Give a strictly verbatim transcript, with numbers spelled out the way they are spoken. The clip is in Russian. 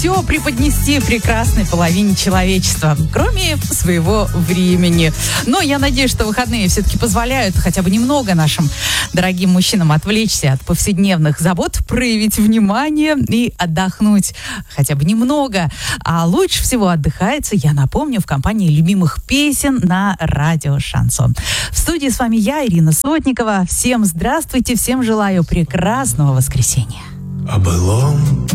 все преподнести прекрасной половине человечества, кроме своего времени. Но я надеюсь, что выходные все-таки позволяют хотя бы немного нашим дорогим мужчинам отвлечься от повседневных забот, проявить внимание и отдохнуть хотя бы немного. А лучше всего отдыхается, я напомню, в компании любимых песен на радио «Шансон». В студии с вами я, Ирина Сотникова. Всем здравствуйте, всем желаю прекрасного воскресенья. О былом